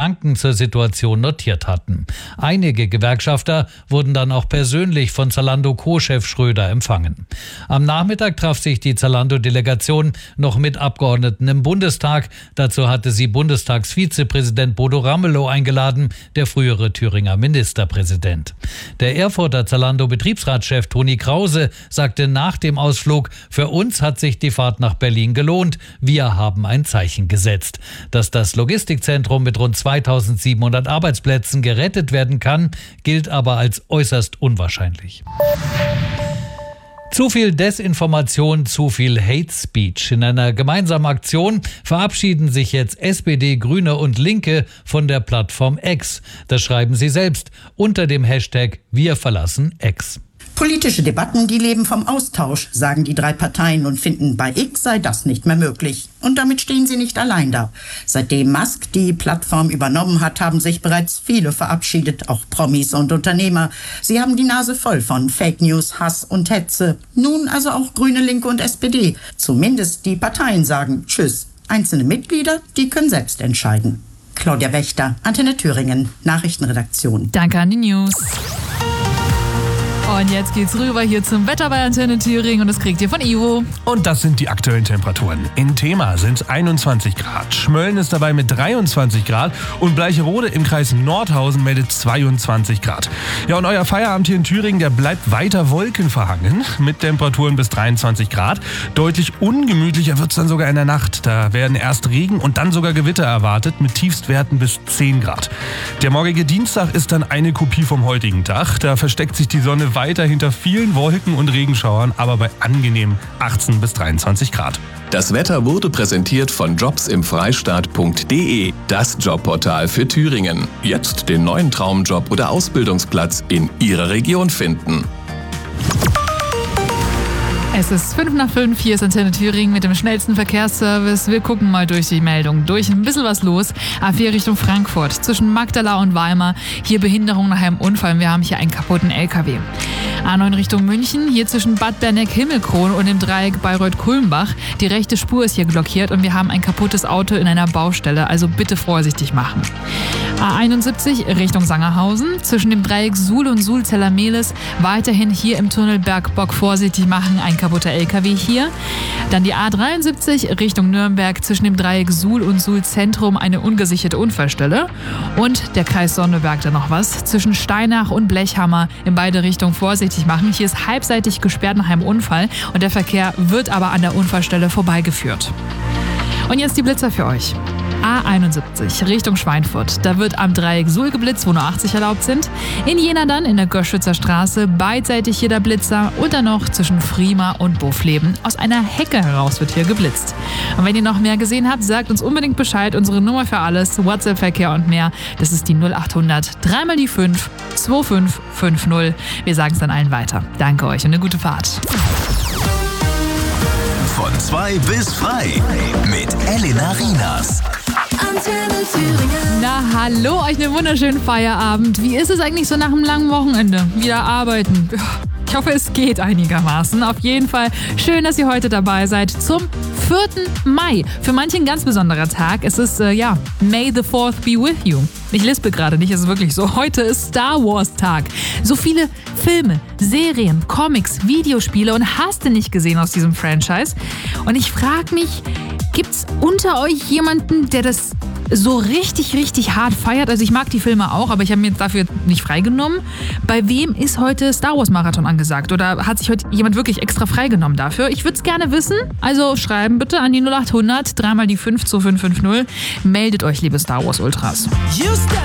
Gedanken zur Situation notiert hatten. Einige Gewerkschafter wurden dann auch persönlich von Zalando-Co-Chef Schröder empfangen. Am Nachmittag traf sich die Zalando-Delegation noch mit Abgeordneten im Bundestag. Dazu hatte sie Bundestagsvizepräsident Bodo Ramelow eingeladen, der frühere Thüringer Ministerpräsident. Der Erfurter Zalando-Betriebsratschef Toni Krause sagte nach dem Ausflug: Für uns hat sich die Fahrt nach Berlin gelohnt. Wir haben ein Zeichen gesetzt. Dass das Logistikzentrum mit rund 2700 Arbeitsplätzen gerettet werden kann, gilt aber als äußerst unwahrscheinlich. Zu viel Desinformation, zu viel Hate Speech. In einer gemeinsamen Aktion verabschieden sich jetzt SPD, Grüne und Linke von der Plattform X. Das schreiben sie selbst unter dem Hashtag Wir verlassen X. Politische Debatten, die leben vom Austausch, sagen die drei Parteien und finden, bei X sei das nicht mehr möglich. Und damit stehen sie nicht allein da. Seitdem Musk die Plattform übernommen hat, haben sich bereits viele verabschiedet, auch Promis und Unternehmer. Sie haben die Nase voll von Fake News, Hass und Hetze. Nun also auch Grüne, Linke und SPD. Zumindest die Parteien sagen Tschüss. Einzelne Mitglieder, die können selbst entscheiden. Claudia Wächter, Antenne Thüringen, Nachrichtenredaktion. Danke an die News. Und jetzt geht's rüber hier zum Wetter bei Antenne Thüringen und das kriegt ihr von Ivo. Und das sind die aktuellen Temperaturen. In Thema sind es 21 Grad. Schmölln ist dabei mit 23 Grad und Bleicherode im Kreis Nordhausen meldet 22 Grad. Ja, und euer Feierabend hier in Thüringen, der bleibt weiter wolkenverhangen mit Temperaturen bis 23 Grad. Deutlich ungemütlicher wird's dann sogar in der Nacht. Da werden erst Regen und dann sogar Gewitter erwartet mit Tiefstwerten bis 10 Grad. Der morgige Dienstag ist dann eine Kopie vom heutigen Tag. Da versteckt sich die Sonne weiter hinter vielen Wolken und Regenschauern, aber bei angenehmen 18 bis 23 Grad. Das Wetter wurde präsentiert von jobsimfreistaat.de, das Jobportal für Thüringen. Jetzt den neuen Traumjob oder Ausbildungsplatz in Ihrer Region finden. Es ist 5:05, hier ist Antenne Thüringen mit dem schnellsten Verkehrsservice. Wir gucken mal durch die Meldung. Durch ein bisschen was los. A4 Richtung Frankfurt, zwischen Magdala und Weimar. Hier Behinderung nach einem Unfall. Wir haben hier einen kaputten LKW. A9 Richtung München, hier zwischen Bad Berneck-Himmelkron und dem Dreieck Bayreuth-Kulmbach. Die rechte Spur ist hier blockiert und wir haben ein kaputtes Auto in einer Baustelle. Also bitte vorsichtig machen. A71 Richtung Sangerhausen, zwischen dem Dreieck Suhl und Suhl-Zellermehlis. Weiterhin hier im Tunnel Bergbock vorsichtig machen. Ein kaputter LKW hier. Dann die A73 Richtung Nürnberg, zwischen dem Dreieck Suhl und Suhl-Zentrum eine ungesicherte Unfallstelle. Und der Kreis Sonneberg da noch was. Zwischen Steinach und Blechhammer in beide Richtungen vorsichtig machen. Hier ist halbseitig gesperrt nach einem Unfall und der Verkehr wird aber an der Unfallstelle vorbeigeführt. Und jetzt die Blitzer für euch. A71 Richtung Schweinfurt. Da wird am Dreieck Suhl geblitzt, wo nur 80 erlaubt sind. In Jena dann in der Göschwitzer Straße beidseitig hier der Blitzer und dann noch zwischen Frima und Bofleben. Aus einer Hecke heraus wird hier geblitzt. Und wenn ihr noch mehr gesehen habt, sagt uns unbedingt Bescheid. Unsere Nummer für alles, WhatsApp-Verkehr und mehr, das ist die 0800 3 mal die 5 2550. Wir sagen es dann allen weiter. Danke euch und eine gute Fahrt. Von 2 bis frei mit Elena Rienas. Antenne Thüringen. Na hallo, euch einen wunderschönen Feierabend. Wie ist es eigentlich so nach einem langen Wochenende? Wieder arbeiten. Ich hoffe, es geht einigermaßen. Auf jeden Fall schön, dass ihr heute dabei seid zum 4. Mai. Für manche ein ganz besonderer Tag. Es ist, May the 4th be with you. Ich lispel gerade nicht, es ist wirklich so. Heute ist Star Wars Tag. So viele Filme, Serien, Comics, Videospiele und hast du nicht gesehen aus diesem Franchise. Und ich frage mich, gibt's unter euch jemanden, der das so richtig, richtig hart feiert? Also ich mag die Filme auch, aber ich habe mir dafür nicht freigenommen. Bei wem ist heute Star Wars Marathon angesagt? Oder hat sich heute jemand wirklich extra freigenommen dafür? Ich würde es gerne wissen. Also schreiben bitte an die 0800 3 mal die 5 2550. Meldet euch, liebe Star Wars Ultras.